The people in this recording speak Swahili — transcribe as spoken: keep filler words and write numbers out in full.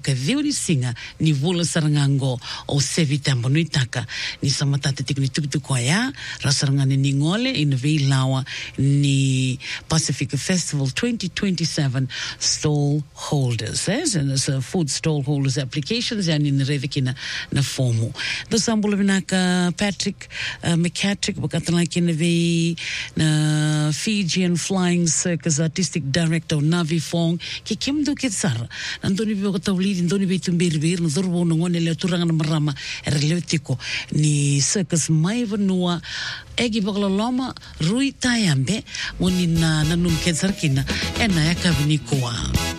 ka veuri singa ni vula sarangango o sevi tempo nui taka ni samatata tikuni tukutuko ya rasarangani ni ngole in vei lawa ni Pacific Festival twenty twenty-seven stall holders eh and so food stall holders applications yani ni revekina na fomu do sambulo binaka Patrick uh, McCatrick bakatana kina vei na Fijian Flying Circus Artistic Director Navi Fong ki kimdo kitsara andoni bokatawli ndoni betu mbiribir ndorbo ngone le turanga na marama erleutiko ni circus mai vanua egi bagaloloma rui tayambe woni na nanum kensarkina ena yakavnikoa